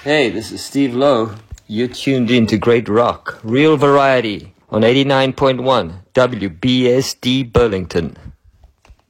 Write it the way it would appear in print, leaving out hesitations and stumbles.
Hey, this is Steve Lowe. You're tuned in to Great Rock, real variety on 89.1 WBSD Burlington.